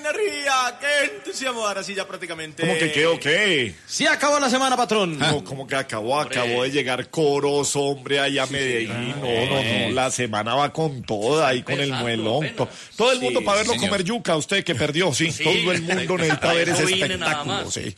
ría! ¡Qué entusiasmo! Ahora sí, ya prácticamente... ¿Cómo que qué o qué? Sí, acabó la semana, patrón. No, ¿cómo que acabó? Acabó de llegar Corozo, hombre, allá a Medellín. No, la semana va con toda, ahí con el muelón. Todo el mundo para verlo comer yuca, usted que perdió, sí. Todo el mundo necesita ver ese espectáculo, sí.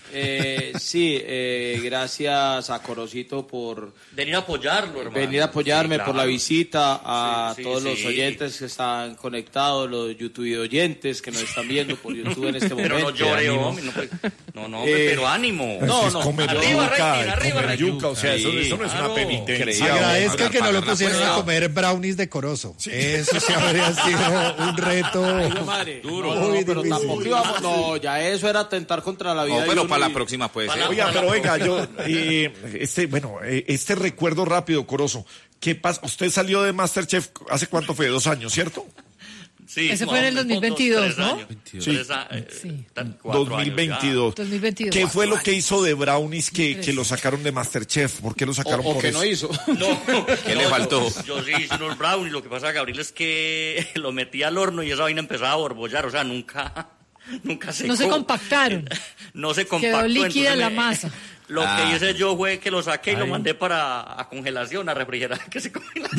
Gracias a Corocito por venir a apoyarlo, hermano. Venir a apoyarme, claro. por la visita, a todos los sí. oyentes que están conectados, los YouTube oyentes que nos están viendo por YouTube en este momento. Pero no llore, hombre, pero ánimo. No, comer arriba, yuca, o sea, eso no es una penitencia. Agradezca que no lo pusieron a comer brownies de Corozo. Sí. Eso sí habría sido un reto duro. No, pero tampoco íbamos, no, ya eso era atentar contra la vida. No, pero para la próxima puede ser. Oiga, pero oiga, yo, este recuerdo rápido, Corozo, ¿qué pasa? Usted salió de MasterChef, ¿hace cuánto fue? 2 años, ¿cierto? Sí. Ese fue en el 2022, ¿no? Sí. 2022. 2022. ¿Qué fue lo que hizo de Brownies que lo sacaron de MasterChef? ¿Por qué lo sacaron por que eso? no hizo? ¿Qué le faltó? Yo sí hice unos brownies, lo que pasa, Gabriel, es que lo metí al horno y esa vaina empezaba a borbollar, o sea, nunca secó. No se compactaron. No se compactó. Quedó líquida la masa. Lo que hice yo fue que lo saqué y lo mandé a congelación, a refrigerar, que se congela.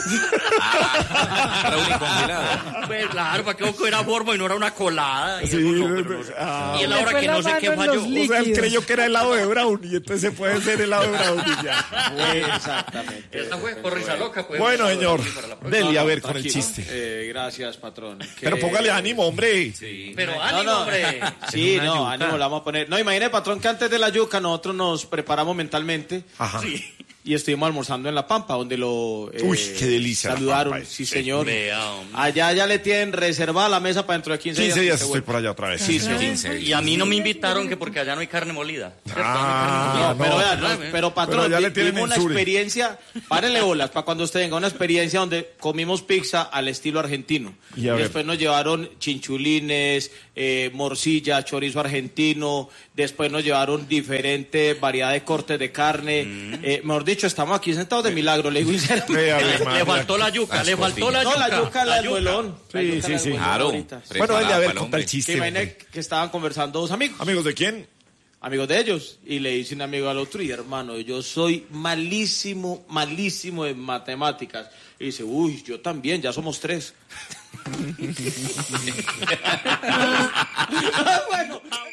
Brownie congelado. Pues claro, para que era forma y no era una colada. Y, Sí, y él ahora que no sé qué falló. O sea, él creyó que era helado de brownie, entonces se puede ser helado de brownie ya. Exactamente. Esta fue por risa loca. Pues, bueno, señor, dele a ver con el tranquilo. chiste. Gracias, patrón. Pero póngale ánimo, hombre. Sí. Pero ánimo, hombre. Sí, ánimo, le vamos a poner. No, imagine, patrón, que antes de la yuca nosotros nos preparamos mentalmente. Ajá. Sí. Y estuvimos almorzando en La Pampa, donde lo qué delicia, saludaron. La Pampa, sí, señor. Vea, Allá ya le tienen reservada la mesa para dentro de 15 días. 15 días estoy por allá otra vez. Sí, 15 días. Y a mí no me invitaron que porque allá no hay carne molida. ¿Cierto? Pero patrón, Pero ya le tienen tuvimos una en Suri. experiencia, párenle bolas, para cuando usted venga, una experiencia donde comimos pizza al estilo argentino. Y a ver. Después nos llevaron chinchulines, morcilla, chorizo argentino, después nos llevaron diferente variedad de cortes de carne. Mejor dicho, estamos aquí sentados de milagro, le digo sinceramente. Le faltó la yuca, le faltó la yuca. No, la yuca, la del muelón. Sí. Claro. Bueno, dele a ver, Preparado, conta el hombre. chiste. Que imagínate que estaban conversando dos amigos. ¿Amigos de quién? Amigos de ellos, y le dice un amigo al otro, y hermano, yo soy malísimo en matemáticas. Y dice, uy, yo también, ya somos 3. Bueno.